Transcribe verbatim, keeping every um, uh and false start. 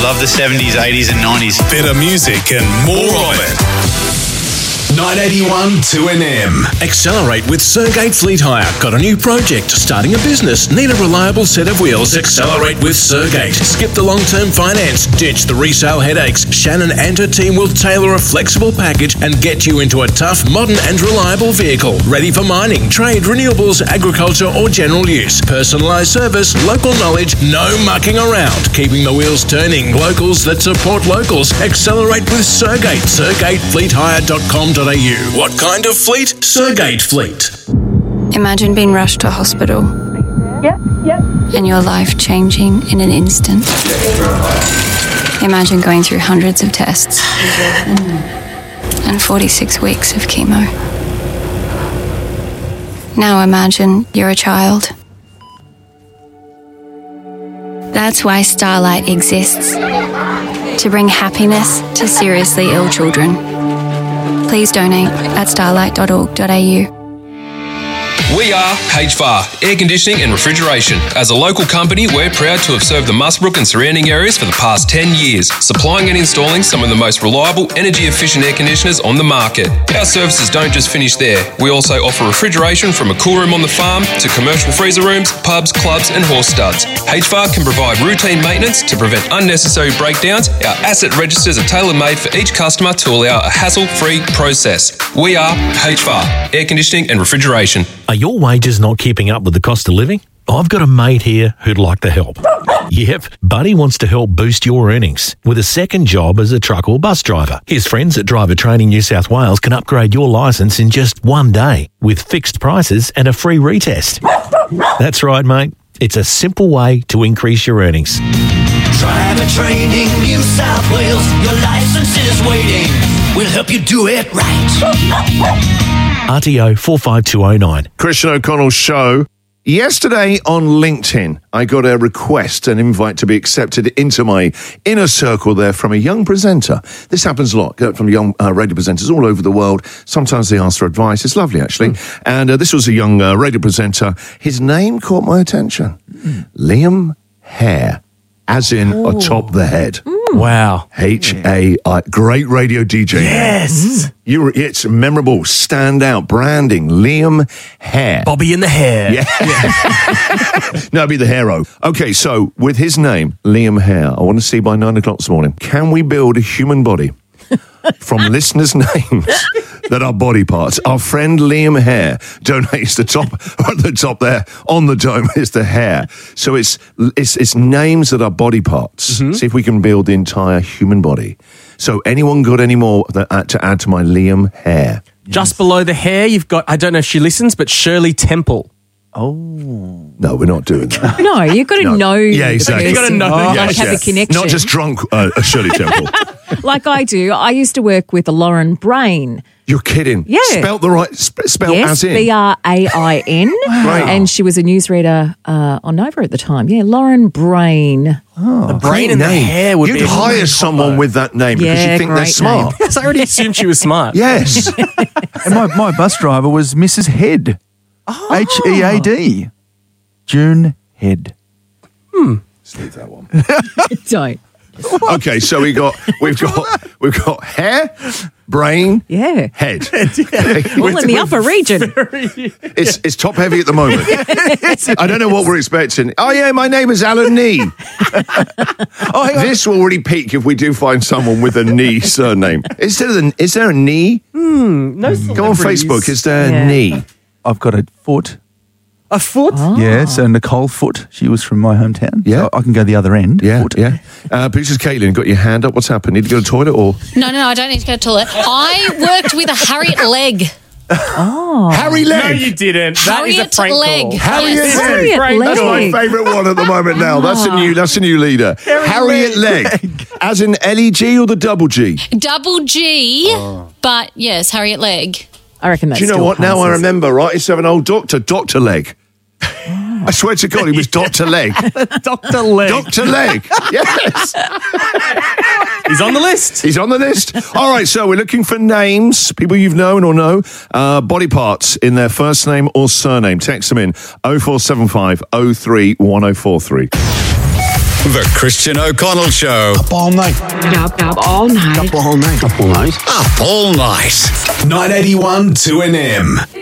Love the seventies, eighties and nineties. Better music and more of it. nine eighty-one two N M. Accelerate with Sergate Fleet Hire. Got a new project? Starting a business? Need a reliable set of wheels? Accelerate with Sergate. Skip the long-term finance. Ditch the resale headaches. Shannon and her team will tailor a flexible package and get you into a tough, modern and reliable vehicle. Ready for mining, trade, renewables, agriculture or general use. Personalised service, local knowledge, no mucking around. Keeping the wheels turning. Locals that support locals. Accelerate with Sergate. sergate fleet hire dot com dot a u. What kind of fleet? Sergate Fleet. Imagine being rushed to hospital. Yep, yep. And your life changing in an instant. Imagine going through hundreds of tests. And forty-six weeks of chemo. Now imagine you're a child. That's why Starlight exists. To bring happiness to seriously ill children. Please donate at starlight dot org dot a u. We are H V A R, Air Conditioning and Refrigeration. As a local company, we're proud to have served the Musbrook and surrounding areas for the past ten years, supplying and installing some of the most reliable, energy-efficient air conditioners on the market. Our services don't just finish there. We also offer refrigeration from a cool room on the farm to commercial freezer rooms, pubs, clubs and horse studs. H V A R can provide routine maintenance to prevent unnecessary breakdowns. Our asset registers are tailor-made for each customer to allow a hassle-free process. We are H V A R, Air Conditioning and Refrigeration. Are your wages not keeping up with the cost of living? I've got a mate here who'd like to help. Yep, Buddy wants to help boost your earnings with a second job as a truck or bus driver. His friends at Driver Training New South Wales can upgrade your licence in just one day with fixed prices and a free retest. That's right, mate. It's a simple way to increase your earnings. Driver Training New South Wales, your licence is waiting. We'll help you do it right. R T O four five two oh nine. Christian O'Connell's show. Yesterday on LinkedIn, I got a request, an invite to be accepted into my inner circle there from a young presenter. This happens a lot from young uh, radio presenters all over the world. Sometimes they ask for advice. It's lovely, actually. Mm. And uh, this was a young uh, radio presenter. His name caught my attention. Mm. Liam Hare, as in Ooh. atop the head. Mm. Wow. H A I. Great radio D J. Yes. Mm. You were, it's memorable, stand out, branding, Liam Hare. Bobby in the hair. Yeah. yeah. No, be the hero. Okay, so with his name, Liam Hare, I want to see by nine o'clock this morning, can we build a human body from listeners' names that are body parts? Our friend Liam Hare donates the top, at the top there, on the dome is the hair. So it's it's, it's names that are body parts. Mm-hmm. See if we can build the entire human body. So anyone got any more that, uh, to add to my Liam Hare? Just yes. below the hair, you've got, I don't know if she listens, but Shirley Temple. Oh. No, we're not doing that. No, you've got to no. know. Yeah, exactly. You've got to know. Oh, yes, have yeah. a connection. Not just drunk uh, Shirley Temple. Like I do. I used to work with Lauren Brain. You're kidding. Yeah. Spelt the right, sp- spelled yes, as in. B R A I N. Wow. And she was a newsreader uh, on Nova at the time. Yeah, Lauren Brain. Oh, the brain and name. the hair would You'd be... You'd hire someone with that name yeah, because you think they're smart. Yes, I already assumed she was smart. Yes. And my, my bus driver was Missus Head. Oh. H E A D. June Head. Hmm. Let's leave that one. Don't. Okay, so we got we've got we've got hair, brain, yeah, head. Okay. All in the upper region. It's it's top heavy at the moment. I don't know what we're expecting. Oh yeah, my name is Alan Nee. Oh, this will really peak if we do find someone with a Nee surname. Is there a, is there a Nee? Hmm. No. Go on Facebook. Is there yeah. a Nee? I've got a foot. A foot? Oh. Yeah, so Nicole Foot. She was from my hometown. Yeah. So I can go the other end. Yeah, foot. yeah. Uh, Producer Caitlin, got your hand up. What's happened? Need to go to the toilet or? No, no, no, I don't need to go to the toilet. I worked with a Harriet Legg. Oh. Harry Legg. No, you didn't. That Harriet is a prank Legg. call. Harriet Yes. Legg. Harriet Frank, Legg. That's my favourite one at the moment now. That's a new that's a new leader. Harry Harriet Legg. Legg. As in L E G or the double G? Double G, Oh. but yes, Harriet Legg. I reckon that's Do you know still what? Now I passes. remember, right? It's an old doctor, Doctor Legg. I swear to God, he was Doctor Legg. Doctor Legg. Doctor Legg. Yes. He's on the list. He's on the list. All right, so we're looking for names, people you've known or know, uh, body parts in their first name or surname. Text them in oh four seven five oh three one oh four three. The Christian O'Connell Show. Up all night. Up, up all night. Up all night. Up all night. Up all night. nine eighty-one two N M.